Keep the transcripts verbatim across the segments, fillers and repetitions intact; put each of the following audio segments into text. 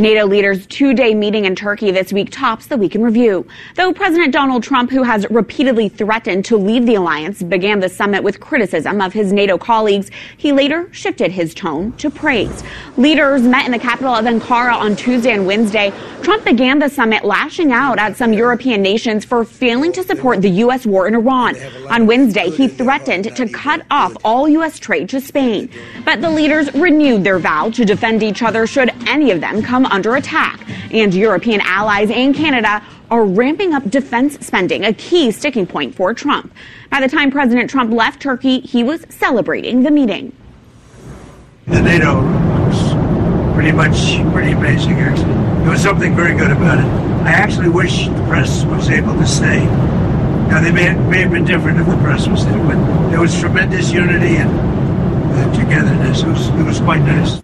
NATO leaders' two-day meeting in Turkey this week tops the week in review. Though President Donald Trump, who has repeatedly threatened to leave the alliance, began the summit with criticism of his NATO colleagues, he later shifted his tone to praise. Leaders met in the capital of Ankara on Tuesday and Wednesday. Trump began the summit lashing out at some European nations for failing to support the U S war in Iran. On Wednesday, he threatened to cut off all U S trade to Spain. But the leaders renewed their vow to defend each other should any of them come under attack. And European allies and Canada are ramping up defense spending, a key sticking point for Trump. By the time President Trump left Turkey, he was celebrating the meeting. The NATO was pretty much pretty amazing, actually. There was something very good about it. I actually wish the press was able to stay. Now, they may, may have been different if the press was there, but there was tremendous unity and uh, togetherness. It was, it was quite nice.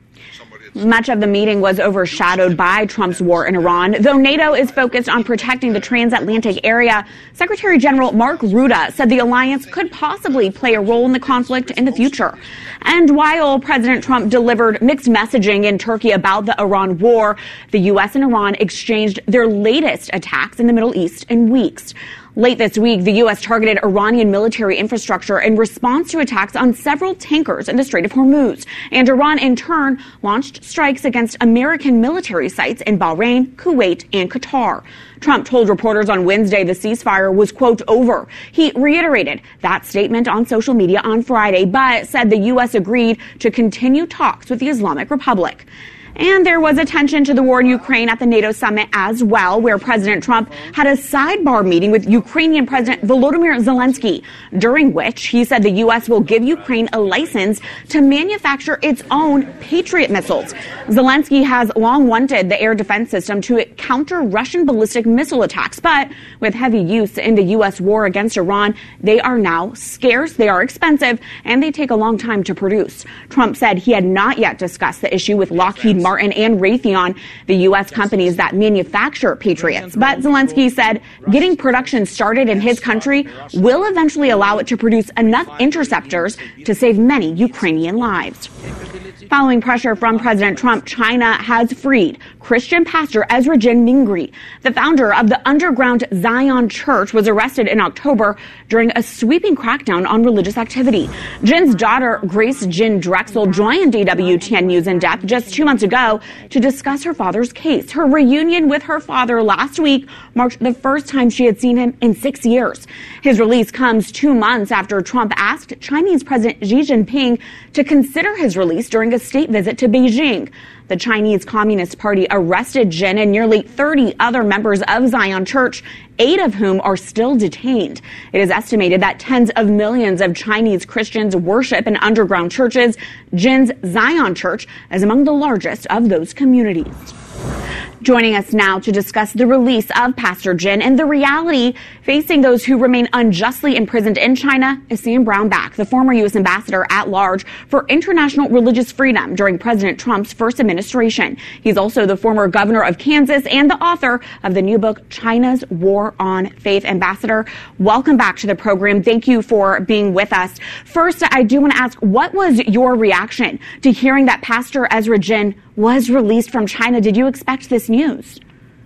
Much of the meeting was overshadowed by Trump's war in Iran. Though NATO is focused on protecting the transatlantic area, Secretary General Mark Rutte said the alliance could possibly play a role in the conflict in the future. And while President Trump delivered mixed messaging in Turkey about the Iran war, the U S and Iran exchanged their latest attacks in the Middle East in weeks. Late this week, the U S targeted Iranian military infrastructure in response to attacks on several tankers in the Strait of Hormuz. And Iran, in turn, launched strikes against American military sites in Bahrain, Kuwait, and Qatar. Trump told reporters on Wednesday the ceasefire was, quote, over. He reiterated that statement on social media on Friday, but said the U S agreed to continue talks with the Islamic Republic. And there was attention to the war in Ukraine at the NATO summit as well, where President Trump had a sidebar meeting with Ukrainian President Volodymyr Zelensky, during which he said the U S will give Ukraine a license to manufacture its own Patriot missiles. Zelensky has long wanted the air defense system to counter Russian ballistic missile attacks, but with heavy use in the U S war against Iran, they are now scarce, they are expensive, and they take a long time to produce. Trump said he had not yet discussed the issue with Lockheed Martin and Raytheon, the U S companies that manufacture Patriots. But Zelensky said getting production started in his country will eventually allow it to produce enough interceptors to save many Ukrainian lives. Following pressure from President Trump, China has freed Christian pastor Ezra Jin Mingri. The founder of the underground Zion Church was arrested in October during a sweeping crackdown on religious activity. Jin's daughter, Grace Jin Drexel, joined E W T N News in depth just two months ago to discuss her father's case. Her reunion with her father last week marked the first time she had seen him in six years. His release comes two months after Trump asked Chinese President Xi Jinping to consider his release during a state visit to Beijing. The Chinese Communist Party arrested Jin and nearly thirty other members of Zion Church, eight of whom are still detained. It is estimated that tens of millions of Chinese Christians worship in underground churches. Jin's Zion Church is among the largest of those communities. Joining us now to discuss the release of Pastor Jin and the reality facing those who remain unjustly imprisoned in China is Sam Brownback, the former U S ambassador at large for international religious freedom during President Trump's first administration. He's also the former governor of Kansas and the author of the new book, China's War on Faith. Ambassador, welcome back to the program. Thank you for being with us. First, I do want to ask, what was your reaction to hearing that Pastor Ezra Jin was released from China? Did you expect this news?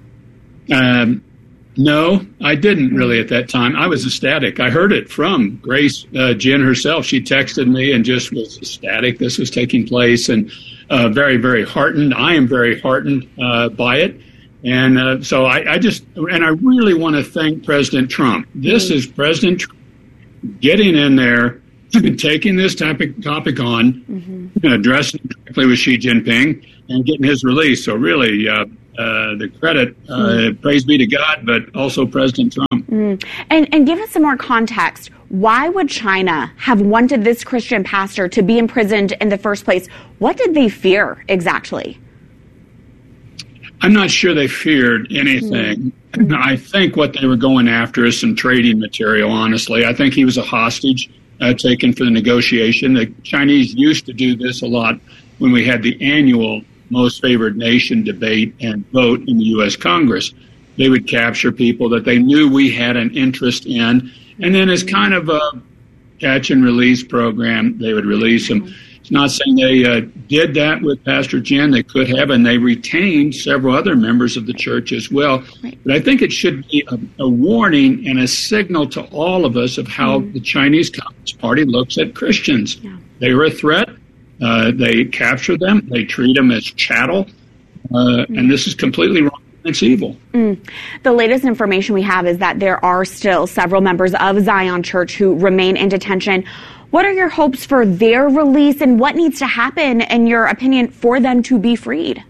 Um, no, I didn't really at that time. I was ecstatic. I heard it from Grace uh, Jin herself. She texted me and just was ecstatic this was taking place, and uh, very, very heartened. I am very heartened uh, by it. And uh, so I, I just, and I really want to thank President Trump. This is President Trump getting in there, taking this topic, topic on, mm-hmm. addressing it directly with Xi Jinping, and getting his release. So really, uh, uh, the credit, uh, mm. praise be to God, but also President Trump. Mm. And, and give us some more context. Why would China have wanted this Christian pastor to be imprisoned in the first place? What did they fear exactly? I'm not sure they feared anything. Mm. I think what they were going after is some trading material, honestly. I think he was a hostage uh, taken for the negotiation. The Chinese used to do this a lot when we had the annual most favored nation debate and vote in the U S Congress. They would capture people that they knew we had an interest in, and then as kind of a catch and release program, they would release them. Not saying they uh, did that with Pastor Jin. They could have, and they retained several other members of the church as well. Right. But I think it should be a, a warning and a signal to all of us of how mm. the Chinese Communist Party looks at Christians. Yeah. They are a threat. Uh, they capture them. They treat them as chattel. Uh, mm. And this is completely wrong. It's evil. Mm. The latest information we have is that there are still several members of Zion Church who remain in detention. What are your hopes for their release, and what needs to happen, in your opinion, for them to be freed?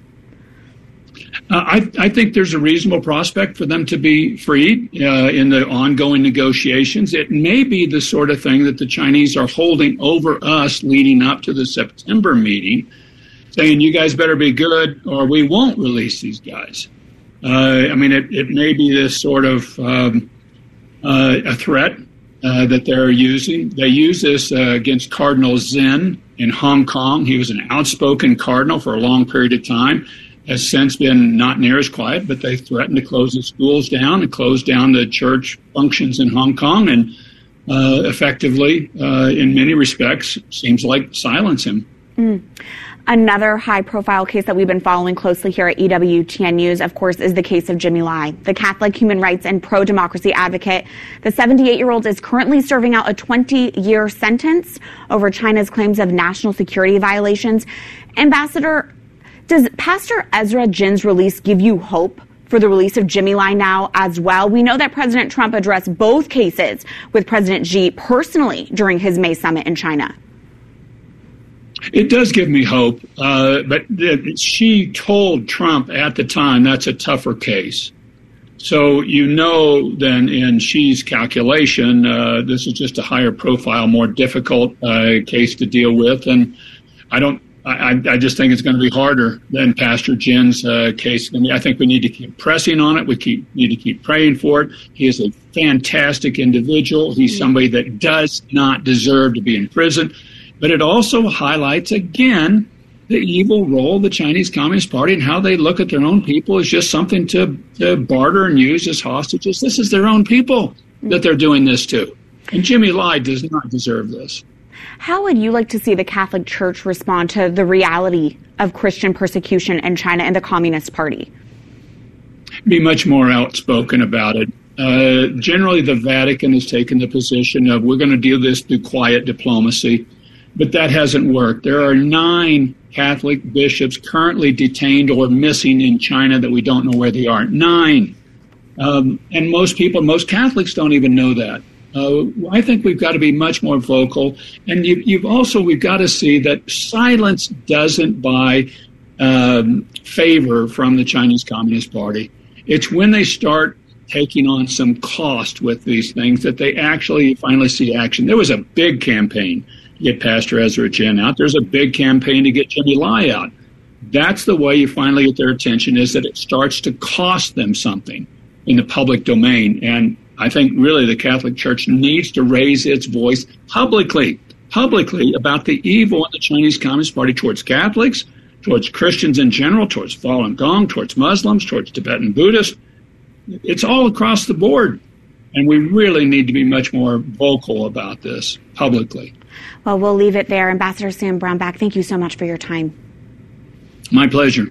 Uh, I, I think there's a reasonable prospect for them to be freed uh, in the ongoing negotiations. It may be the sort of thing that the Chinese are holding over us leading up to the September meeting, saying, you guys better be good or we won't release these guys. Uh, I mean, it, it may be this sort of um, uh, a threat uh, that they're using. They use this uh, against Cardinal Zen in Hong Kong. He was an outspoken cardinal for a long period of time, has since been not near as quiet, but they threatened to close the schools down and close down the church functions in Hong Kong and uh, effectively, uh, in many respects, seems like silence him. Mm. Another high-profile case that we've been following closely here at E W T N News, of course, is the case of Jimmy Lai, the Catholic human rights and pro-democracy advocate. The seventy-eight-year-old is currently serving out a twenty-year sentence over China's claims of national security violations. Ambassador, does Pastor Ezra Jin's release give you hope for the release of Jimmy Lai now as well? We know that President Trump addressed both cases with President Xi personally during his May summit in China. It does give me hope, uh, but th- she told Trump at the time that's a tougher case. So you know then in Xi's calculation, uh, this is just a higher profile, more difficult uh, case to deal with. And I don't, I, I just think it's going to be harder than Pastor Jin's uh, case. I think we need to keep pressing on it. We keep, need to keep praying for it. He is a fantastic individual. He's somebody that does not deserve to be in prison. But it also highlights, again, the evil role of the Chinese Communist Party and how they look at their own people as just something to, to barter and use as hostages. This is their own people that they're doing this to. And Jimmy Lai does not deserve this. How would you like to see the Catholic Church respond to the reality of Christian persecution in China and the Communist Party? Be much more outspoken about it. Uh, generally, the Vatican has taken the position of we're going to deal this through quiet diplomacy. But that hasn't worked. There are nine Catholic bishops currently detained or missing in China that we don't know where they are. Nine. Um, and most people, most Catholics don't even know that. Uh, I think we've got to be much more vocal. And you, you've also, we've got to see that silence doesn't buy um, favor from the Chinese Communist Party. It's when they start taking on some cost with these things that they actually finally see action. There was a big campaign get Pastor Ezra Jin out. There's a big campaign to get Jimmy Lai out. That's the way you finally get their attention, is that it starts to cost them something in the public domain. And I think really the Catholic Church needs to raise its voice publicly, publicly about the evil in the Chinese Communist Party towards Catholics, towards Christians in general, towards Falun Gong, towards Muslims, towards Tibetan Buddhists. It's all across the board. And we really need to be much more vocal about this publicly. Well, we'll leave it there. Ambassador Sam Brownback, thank you so much for your time. My pleasure.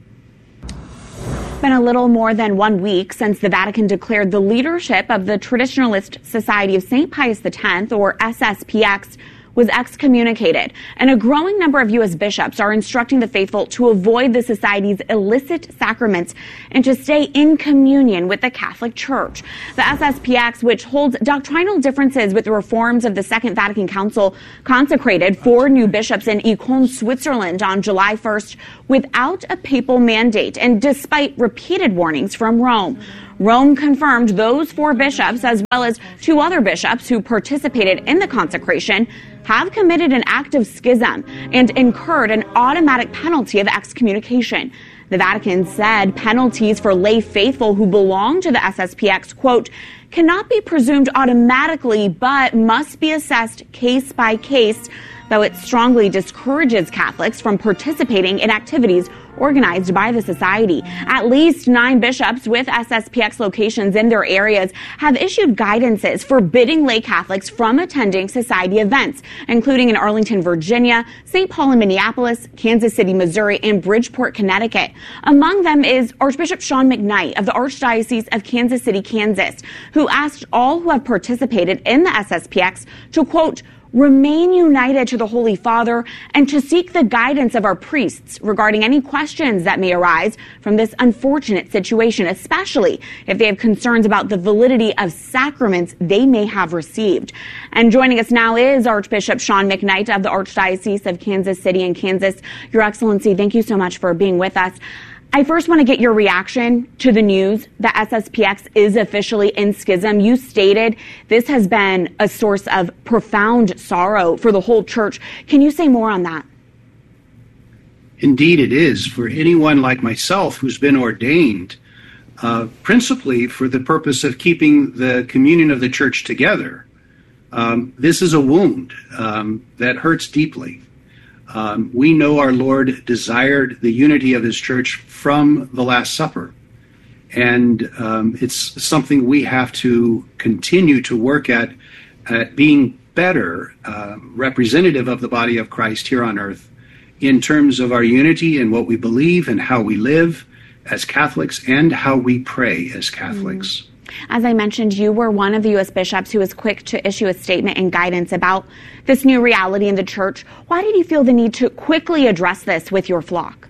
Been a little more than one week since the Vatican declared the leadership of the Traditionalist Society of Saint Pius X, or S S P X, was excommunicated, and a growing number of U S bishops are instructing the faithful to avoid the society's illicit sacraments and to stay in communion with the Catholic Church. The S S P X, which holds doctrinal differences with the reforms of the Second Vatican Council, consecrated four new bishops in Econ, Switzerland on July first without a papal mandate and despite repeated warnings from Rome. Rome confirmed those four bishops, as well as two other bishops who participated in the consecration, have committed an act of schism and incurred an automatic penalty of excommunication. The Vatican said penalties for lay faithful who belong to the S S P X, quote, cannot be presumed automatically, but must be assessed case by case. though it strongly discourages Catholics from participating in activities organized by the society. At least nine bishops with S S P X locations in their areas have issued guidances forbidding lay Catholics from attending society events, including in Arlington, Virginia, Saint Paul in Minneapolis, Kansas City, Missouri, and Bridgeport, Connecticut. Among them is Archbishop Sean McKnight of the Archdiocese of Kansas City, Kansas, who asked all who have participated in the S S P X to, quote, remain united to the Holy Father and to seek the guidance of our priests regarding any questions that may arise from this unfortunate situation, especially if they have concerns about the validity of sacraments they may have received. And joining us now is Archbishop Sean McKnight of the Archdiocese of Kansas City and Kansas. Your Excellency, thank you so much for being with us. I first want to get your reaction to the news that S S P X is officially in schism. You stated this has been a source of profound sorrow for the whole church. Can you say more on that? Indeed, it is. For anyone like myself who's been ordained, uh, principally for the purpose of keeping the communion of the church together, um, this is a wound um, that hurts deeply. Um, we know our Lord desired the unity of his church from the Last Supper. And um, it's something we have to continue to work at, at being better uh, representative of the body of Christ here on earth in terms of our unity and what we believe and how we live as Catholics and how we pray as Catholics. Mm. As I mentioned, you were one of the U S bishops who was quick to issue a statement and guidance about this new reality in the church. Why did you feel the need to quickly address this with your flock?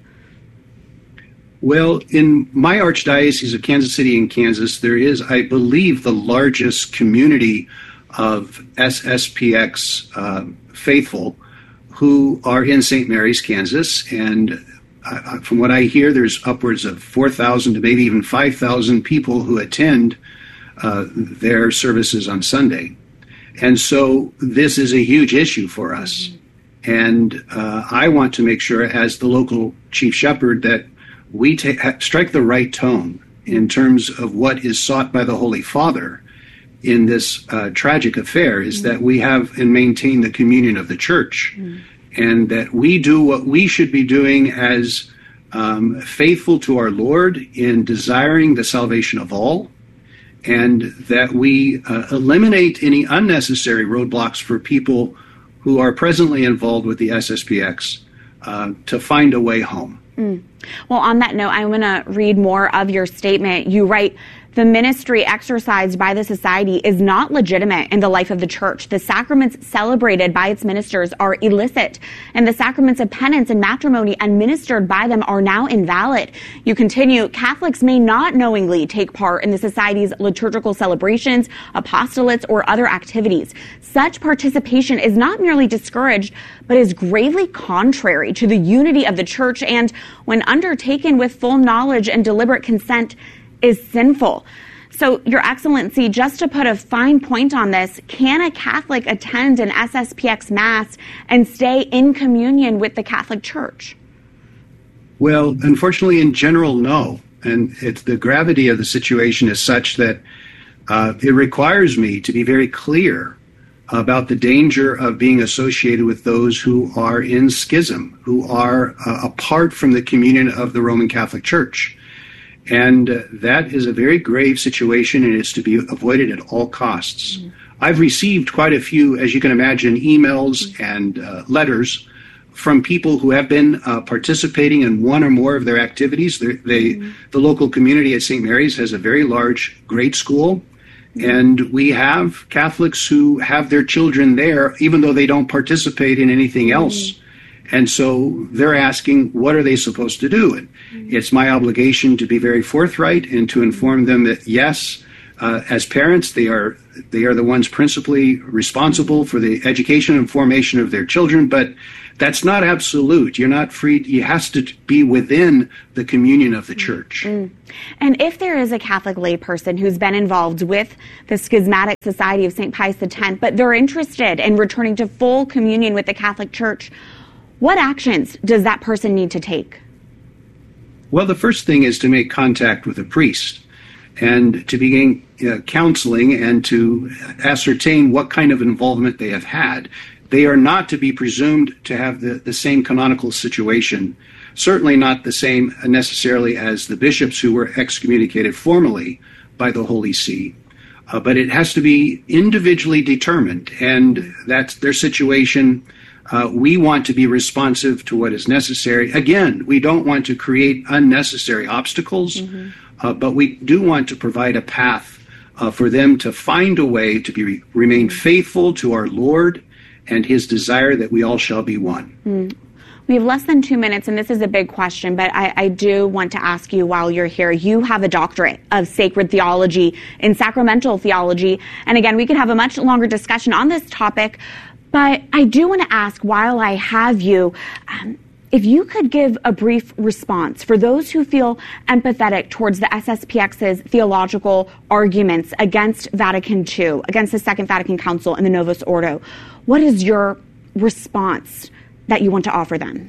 Well, in my Archdiocese of Kansas City and Kansas, there is, I believe, the largest community of S S P X uh, faithful who are in Saint Mary's, Kansas. And uh, from what I hear, there's upwards of four thousand to maybe even five thousand people who attend uh, their services on Sunday. And so this is a huge issue for us. And uh, I want to make sure, as the local chief shepherd, that we ta- strike the right tone in terms of what is sought by the Holy Father in this uh, tragic affair, is mm-hmm. that we have and maintain the communion of the church, mm-hmm. and that we do what we should be doing as um, faithful to our Lord in desiring the salvation of all, and that we uh, eliminate any unnecessary roadblocks for people who are presently involved with the S S P X uh, to find a way home. Mm. Well, on that note, I'm going to read more of your statement. You write, the ministry exercised by the society is not legitimate in the life of the church. The sacraments celebrated by its ministers are illicit, and the sacraments of penance and matrimony administered by them are now invalid. You continue, Catholics may not knowingly take part in the society's liturgical celebrations, apostolates, or other activities. Such participation is not merely discouraged, but is gravely contrary to the unity of the church, and when undertaken with full knowledge and deliberate consent, is sinful. So, Your Excellency, just to put a fine point on this, can a Catholic attend an S S P X Mass and stay in communion with the Catholic Church? Well, unfortunately, in general, no. And it's, the gravity of the situation is such that uh, it requires me to be very clear about the danger of being associated with those who are in schism, who are uh, apart from the communion of the Roman Catholic Church. And uh, that is a very grave situation, and it's to be avoided at all costs. Mm-hmm. I've received quite a few, as you can imagine, emails mm-hmm. and uh, letters from people who have been uh, participating in one or more of their activities. They, they, mm-hmm. The local community at Saint Mary's has a very large grade school, mm-hmm. and we have Catholics who have their children there, even though they don't participate in anything else. Mm-hmm. And so they're asking, what are they supposed to do? And mm-hmm. it's my obligation to be very forthright and to inform them that, yes, uh, as parents, they are they are the ones principally responsible for the education and formation of their children, but that's not absolute. You're not free. It has to be within the communion of the church. Mm. And if there is a Catholic layperson who's been involved with the Schismatic Society of Saint Pius X, but they're interested in returning to full communion with the Catholic Church, what actions does that person need to take? Well, the first thing is to make contact with a priest and to begin uh, counseling and to ascertain what kind of involvement they have had. they are not to be presumed to have the, the same canonical situation, certainly not the same necessarily as the bishops who were excommunicated formally by the Holy See. Uh, but it has to be individually determined, and that's their situation. Uh, we want to be responsive to what is necessary. Again, we don't want to create unnecessary obstacles, mm-hmm. uh, but we do want to provide a path uh, for them to find a way to be remain faithful to our Lord and his desire that we all shall be one. Mm. We have less than two minutes, and this is a big question, but I, I do want to ask you while you're here. You have a doctorate of sacred theology in sacramental theology. And again, we could have a much longer discussion on this topic, but I do want to ask, while I have you, um, if you could give a brief response for those who feel empathetic towards the S S P X's theological arguments against Vatican Two, against the Second Vatican Council and the Novus Ordo. What is your response that you want to offer them?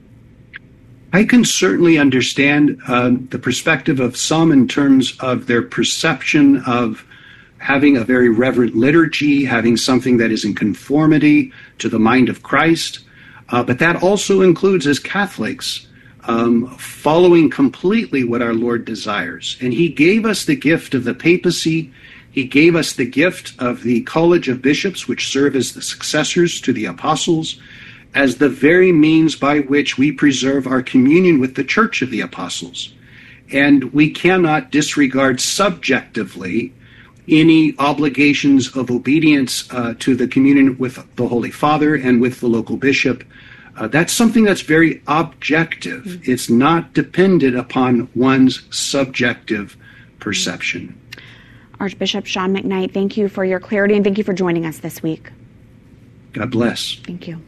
I can certainly understand um, the perspective of some in terms of their perception of having a very reverent liturgy, having something that is in conformity to the mind of Christ. Uh, but that also includes, as Catholics, um, following completely what our Lord desires. And he gave us the gift of the papacy. He gave us the gift of the College of Bishops, which serve as the successors to the apostles, as the very means by which we preserve our communion with the Church of the Apostles. And we cannot disregard subjectively any obligations of obedience uh, to the communion with the Holy Father and with the local bishop. Uh, that's something that's very objective. Mm-hmm. It's not dependent upon one's subjective perception. Archbishop Sean McKnight, thank you for your clarity and thank you for joining us this week. God bless. Thank you.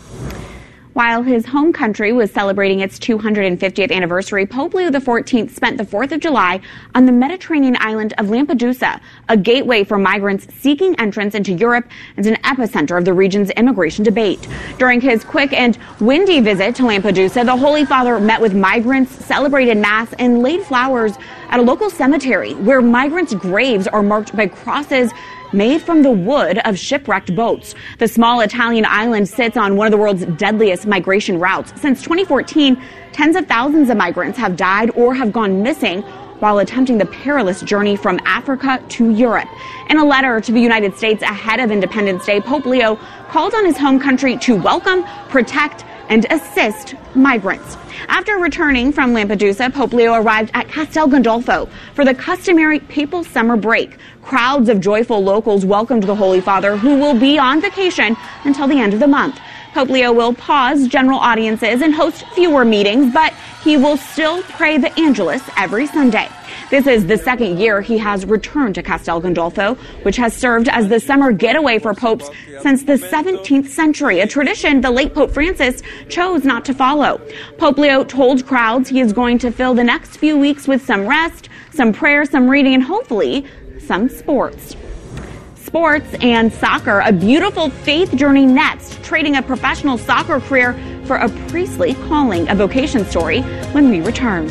While his home country was celebrating its two hundred fiftieth anniversary, Pope Leo the fourteenth spent the fourth of July on the Mediterranean island of Lampedusa, a gateway for migrants seeking entrance into Europe and an epicenter of the region's immigration debate. During his quick and windy visit to Lampedusa, the Holy Father met with migrants, celebrated Mass, and laid flowers at a local cemetery where migrants' graves are marked by crosses made from the wood of shipwrecked boats. The small Italian island sits on one of the world's deadliest migration routes. Since twenty fourteen, tens of thousands of migrants have died or have gone missing while attempting the perilous journey from Africa to Europe. In a letter to the United States ahead of Independence Day, Pope Leo called on his home country to welcome, protect, and assist migrants. After returning from Lampedusa, Pope Leo arrived at Castel Gandolfo for the customary papal summer break. Crowds of joyful locals welcomed the Holy Father, who will be on vacation until the end of the month. Pope Leo will pause general audiences and host fewer meetings, but he will still pray the Angelus every Sunday. This is the second year he has returned to Castel Gandolfo, which has served as the summer getaway for popes since the seventeenth century, a tradition the late Pope Francis chose not to follow. Pope Leo told crowds he is going to fill the next few weeks with some rest, some prayer, some reading, and hopefully some sports. Sports and soccer, a beautiful faith journey next, trading a professional soccer career for a priestly calling, a vocation story when we return.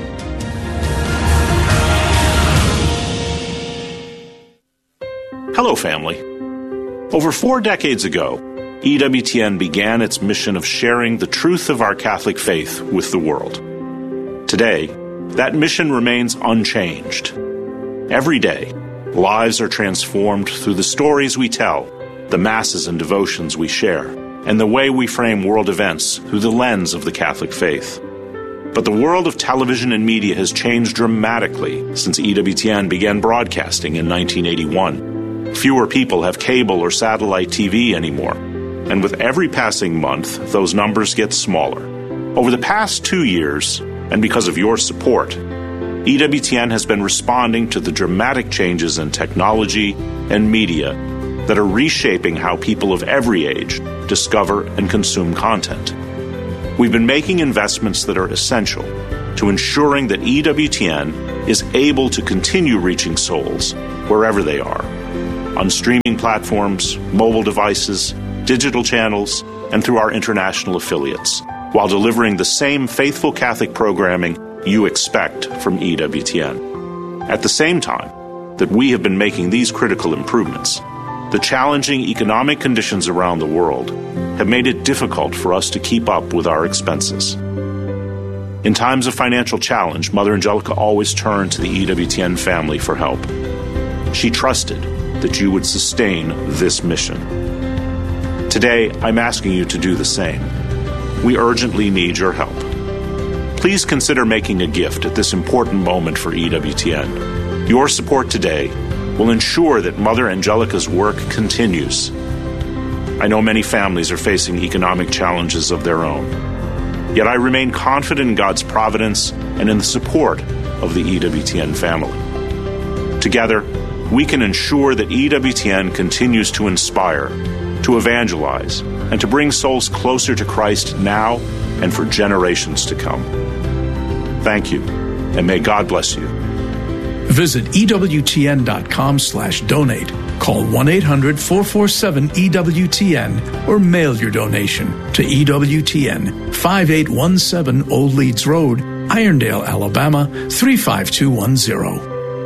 Hello, family. Over four decades ago, E W T N began its mission of sharing the truth of our Catholic faith with the world. Today, that mission remains unchanged. Every day, lives are transformed through the stories we tell, the masses and devotions we share, and the way we frame world events through the lens of the Catholic faith. But the world of television and media has changed dramatically since E W T N began broadcasting in nineteen eighty-one. Fewer people have cable or satellite T V anymore, and with every passing month, those numbers get smaller. Over the past two years, and because of your support, E W T N has been responding to the dramatic changes in technology and media that are reshaping how people of every age discover and consume content. We've been making investments that are essential to ensuring that E W T N is able to continue reaching souls wherever they are, on streaming platforms, mobile devices, digital channels, and through our international affiliates, while delivering the same faithful Catholic programming you expect from E W T N. At the same time that we have been making these critical improvements, The challenging economic conditions around the world have made it difficult for us to keep up with our expenses. In times of financial challenge, Mother Angelica always turned to the E W T N family for help. She trusted that you would sustain this mission. Today, I'm asking you to do the same. We urgently need your help. Please consider making a gift at this important moment for E W T N. Your support today will ensure that Mother Angelica's work continues. I know many families are facing economic challenges of their own. Yet I remain confident in God's providence and in the support of the E W T N family. Together, we can ensure that E W T N continues to inspire, to evangelize, and to bring souls closer to Christ now and for generations to come. Thank you, and may God bless you. Visit E W T N dot com slash donate. Call one eight hundred four four seven E W T N or mail your donation to E W T N, five eight one seven Old Leeds Road, Irondale, Alabama, three five two one zero.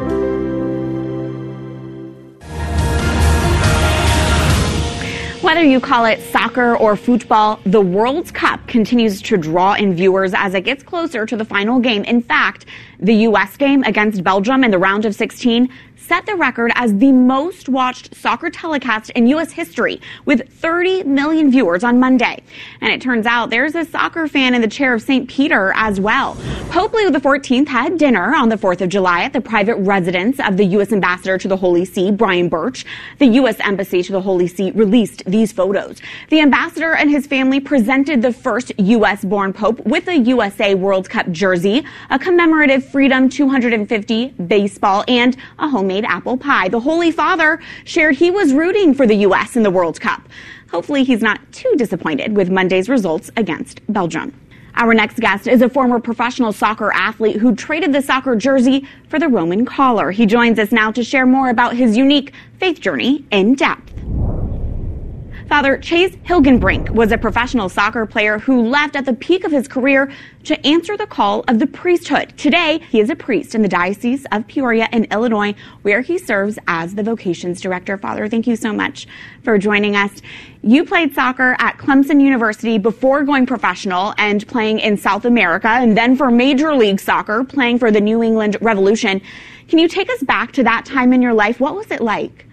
Whether you call it soccer or football, the World Cup continues to draw in viewers as it gets closer to the final game. In fact, the U S game against Belgium in the round of sixteen set the record as the most watched soccer telecast in U S history, with thirty million viewers on Monday. And it turns out there's a soccer fan in the chair of Saint Peter as well. Pope Leo the fourteenth had dinner on the fourth of July at the private residence of the U S ambassador to the Holy See, Brian Birch. The U S embassy to the Holy See released these photos. The ambassador and his family presented the first U S-born pope with a U S A World Cup jersey, a commemorative Freedom two hundred fifty baseball, and a homemade apple pie. The Holy Father shared he was rooting for the U S in the World Cup. Hopefully he's not too disappointed with Monday's results against Belgium. Our next guest is a former professional soccer athlete who traded the soccer jersey for the Roman collar. He joins us now to share more about his unique faith journey in depth. Father Chase Hilgenbrink was a professional soccer player who left at the peak of his career to answer the call of the priesthood. Today, he is a priest in the Diocese of Peoria in Illinois, where he serves as the vocations director. Father, thank you so much for joining us. You played soccer at Clemson University before going professional and playing in South America, and then for Major League Soccer, playing for the New England Revolution. Can you take us back to that time in your life? What was it like?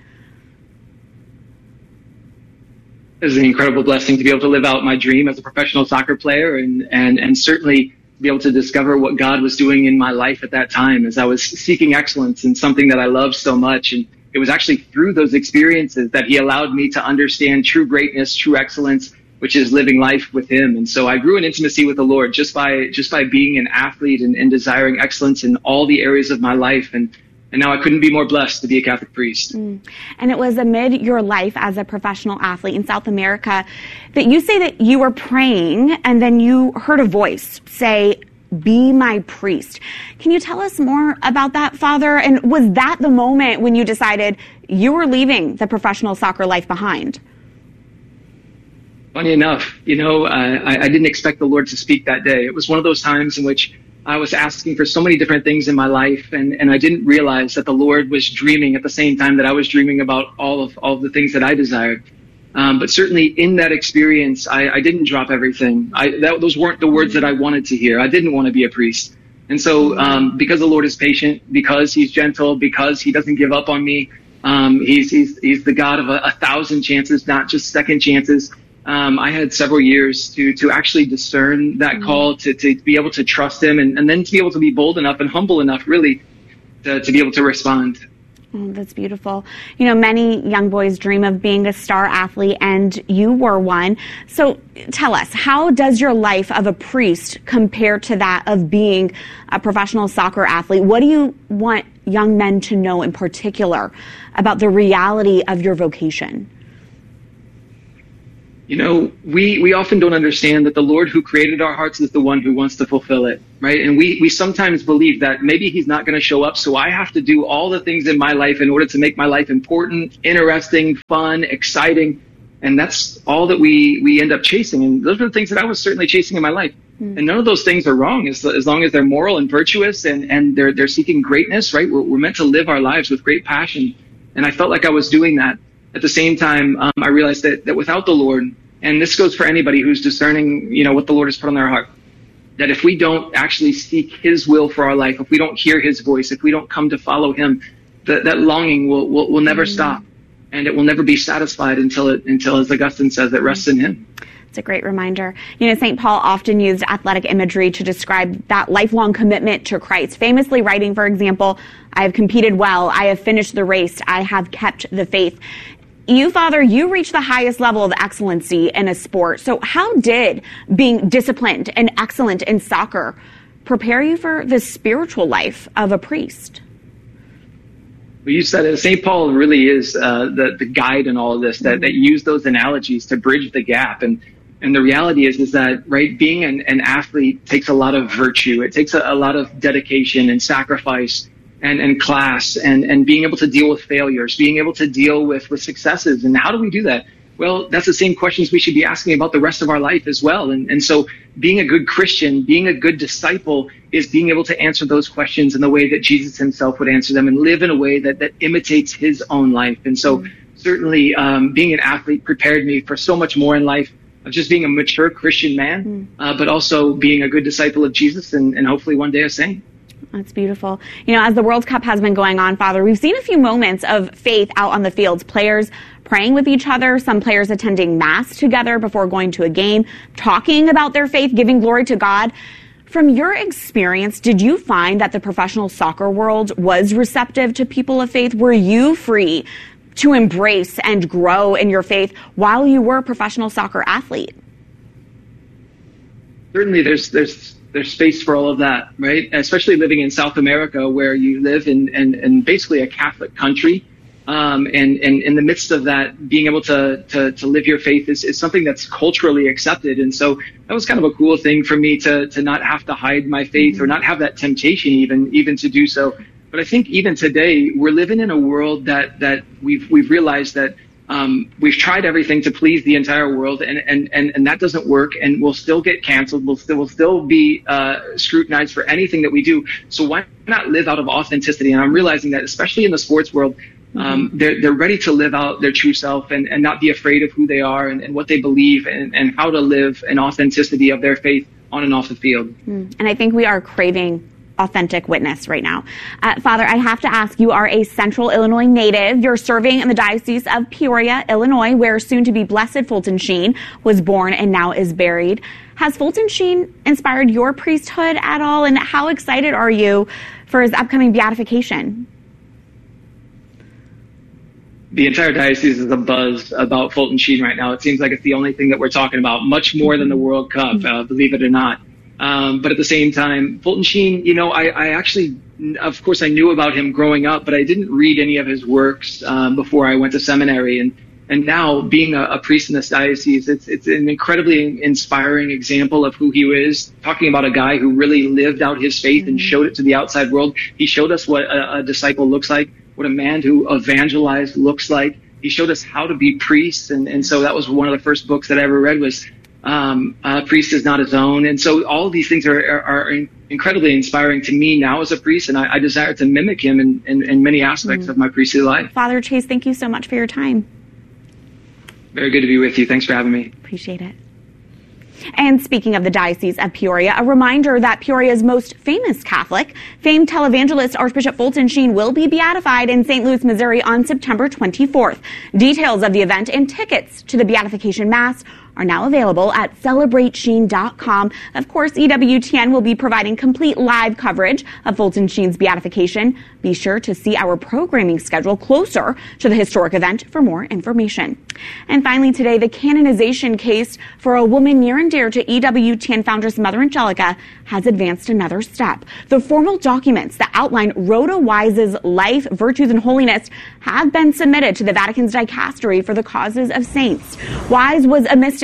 It was an incredible blessing to be able to live out my dream as a professional soccer player, and, and, and certainly be able to discover what God was doing in my life at that time as I was seeking excellence in something that I loved so much. And it was actually through those experiences that he allowed me to understand true greatness, true excellence, which is living life with him. And so I grew in intimacy with the Lord just by just by being an athlete and, and desiring excellence in all the areas of my life. And And now I couldn't be more blessed to be a Catholic priest. Mm. And it was amid your life as a professional athlete in South America that you say that you were praying and then you heard a voice say, "Be my priest." Can you tell us more about that, Father? And was that the moment when you decided you were leaving the professional soccer life behind? Funny enough, you know, uh, I, I didn't expect the Lord to speak that day. It was one of those times in which I was asking for so many different things in my life, and, and I didn't realize that the Lord was dreaming at the same time that I was dreaming about all of all of the things that I desired. Um, but certainly in that experience, I, I didn't drop everything. I, that, those weren't the words that I wanted to hear. I didn't want to be a priest. And so um, because the Lord is patient, because he's gentle, because he doesn't give up on me, um, he's, he's, he's the God of a, a thousand chances, not just second chances. Um, I had several years to to actually discern that mm-hmm. call, to, to be able to trust him, and, and then to be able to be bold enough and humble enough, really, to, to be able to respond. Oh, that's beautiful. You know, many young boys dream of being a star athlete, and you were one. So tell us, how does your life of a priest compare to that of being a professional soccer athlete? What do you want young men to know in particular about the reality of your vocation? You know, we, we often don't understand that the Lord who created our hearts is the one who wants to fulfill it, right? And we, we sometimes believe that maybe he's not going to show up, so I have to do all the things in my life in order to make my life important, interesting, fun, exciting. And that's all that we, we end up chasing. And those are the things that I was certainly chasing in my life. Mm. And none of those things are wrong as, as long as they're moral and virtuous and, and they're, they're seeking greatness, right? We're, we're meant to live our lives with great passion. And I felt like I was doing that. at the same time, um, I realized that, that without the Lord, and this goes for anybody who's discerning, you know, what the Lord has put on their heart, that if we don't actually seek his will for our life, if we don't hear his voice, if we don't come to follow him, that, that longing will, will, will never mm-hmm. stop. And it will never be satisfied until it, until, as Augustine says, it rests in him. It's a great reminder. You know, Saint Paul often used athletic imagery to describe that lifelong commitment to Christ, famously writing, for example, I have competed well, I have finished the race, I have kept the faith. You, Father, you reached the highest level of excellency in a sport. So how did being disciplined and excellent in soccer prepare you for the spiritual life of a priest? Well, you said it. Saint Paul really is uh, the, the guide in all of this, that, that used those analogies to bridge the gap. And and the reality is, is that, right, being an, an athlete takes a lot of virtue. It takes a, a lot of dedication and sacrifice and, and class and, and being able to deal with failures, being able to deal with, with successes. And how do we do that? Well, that's the same questions we should be asking about the rest of our life as well. And, and so being a good Christian, being a good disciple is being able to answer those questions in the way that Jesus himself would answer them and live in a way that, that imitates his own life. And so mm-hmm. certainly um, being an athlete prepared me for so much more in life of just being a mature Christian man, mm-hmm. uh, but also being a good disciple of Jesus and, and hopefully one day a saint. That's beautiful. You know, as the World Cup has been going on, Father, we've seen a few moments of faith out on the fields. Players praying with each other, some players attending Mass together before going to a game, talking about their faith, giving glory to God. From your experience, did you find that the professional soccer world was receptive to people of faith? Were you free to embrace and grow in your faith while you were a professional soccer athlete? Certainly, there's there's there's space for all of that, right? Especially living in South America, where you live in, in, in basically a Catholic country. Um, and, and in the midst of that, being able to, to, to live your faith is, is something that's culturally accepted. And so that was kind of a cool thing for me to, to not have to hide my faith or not have that temptation even, even to do so. But I think even today, we're living in a world that, that we've, we've realized that, um, we've tried everything to please the entire world and, and, and, and that doesn't work, and we'll still get canceled. We'll still, we'll still be, uh, scrutinized for anything that we do. So why not live out of authenticity? And I'm realizing that, especially in the sports world, Um, they're, they're ready to live out their true self and, and not be afraid of who they are and, and what they believe and, and how to live an authenticity of their faith on and off the field. Mm. And I think we are craving authentic witness right now. Uh, Father, I have to ask, you are a Central Illinois native. You're serving in the Diocese of Peoria, Illinois, where soon-to-be Blessed Fulton Sheen was born and now is buried. Has Fulton Sheen inspired your priesthood at all? And how excited are you for his upcoming beatification? The entire diocese is abuzz about Fulton Sheen right now. It seems like it's the only thing that we're talking about, much more than the World Cup, uh, believe it or not. Um, but at the same time, Fulton Sheen, you know, I, I actually, of course, I knew about him growing up, but I didn't read any of his works um, before I went to seminary. And and now, being a, a priest in this diocese, it's it's an incredibly inspiring example of who he is. Talking about a guy who really lived out his faith mm-hmm. and showed it to the outside world. He showed us what a, a disciple looks like, what a man who evangelized looks like. He showed us how to be priests. And, and so that was one of the first books that I ever read was um, uh, Priest is Not His Own. And so all of these things are, are, are incredibly inspiring to me now as a priest. And I, I desire to mimic him in, in, in many aspects mm. of my priestly life. Father Chase, thank you so much for your time. Very good to be with you. Thanks for having me. Appreciate it. And speaking of the Diocese of Peoria, a reminder that Peoria's most famous Catholic, famed televangelist Archbishop Fulton Sheen, will be beatified in Saint Louis, Missouri on September twenty-fourth. Details of the event and tickets to the beatification Mass are now available at celebrate sheen dot com. Of course, E W T N will be providing complete live coverage of Fulton Sheen's beatification. Be sure to see our programming schedule closer to the historic event for more information. And finally today, the canonization case for a woman near and dear to E W T N foundress Mother Angelica has advanced another step. The formal documents that outline Rhoda Wise's life, virtues, and holiness have been submitted to the Vatican's dicastery for the causes of saints. Wise was a mystic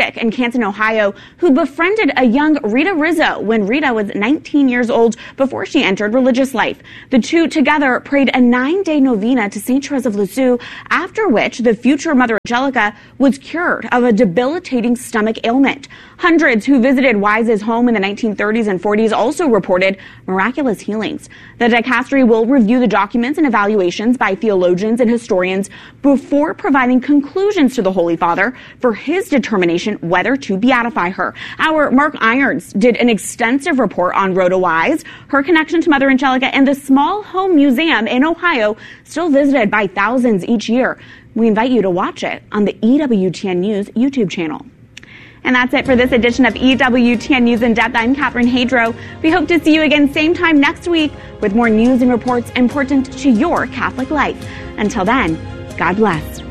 mystic in Canton, Ohio, who befriended a young Rita Rizzo when Rita was nineteen years old before she entered religious life. The two together prayed a nine-day novena to Saint Therese of Lisieux, after which the future Mother Angelica was cured of a debilitating stomach ailment. Hundreds who visited Wise's home in the nineteen thirties and forties also reported miraculous healings. The dicastery will review the documents and evaluations by theologians and historians before providing conclusions to the Holy Father for his determination whether to beatify her. Our Mark Irons did an extensive report on Rhoda Wise, her connection to Mother Angelica, and the small home museum in Ohio, still visited by thousands each year. We invite you to watch it on the E W T N News YouTube channel. And that's it for this edition of E W T N News in Depth. I'm Catherine Hadro. We hope to see you again same time next week with more news and reports important to your Catholic life. Until then, God bless.